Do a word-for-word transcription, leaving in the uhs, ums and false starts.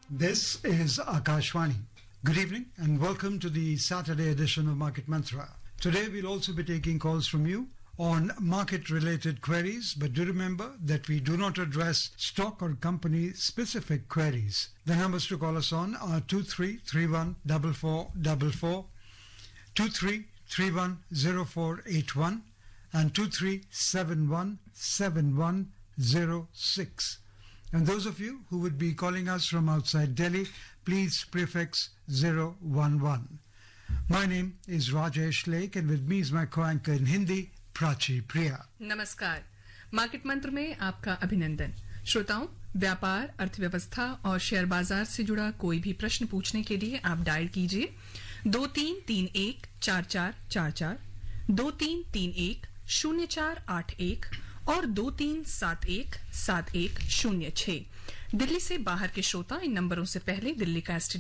This is Akashvani. Good evening and welcome to the Saturday edition of Market Mantra. Today we'll also be taking calls from you on market-related queries, but do remember that we do not address stock or company-specific queries. The numbers to call us on are two three three one four four four four, two three three one zero four eight one, and two three seven one seven one zero six. And those of you who would be calling us from outside Delhi, please prefix zero one one. My name is Rajesh Lake and with me is my co-anchor in Hindi, Prachi प्रिया। नमस्कार। Market मंत्र में आपका अभिनंदन। श्रोताओं, व्यापार, अर्थव्यवस्था और share बाजार से जुड़ा कोई भी प्रश्न पूछने के लिए आप डायल कीजिए दो तीन तीन एक चार चार चार चार, दो तीन तीन एक शून्य चार आठ एक और दो तीन सात एक सात एक शून्य छह। दिल्ली से बाहर के श्रोता इन नंबरों से पहले दिल्ली का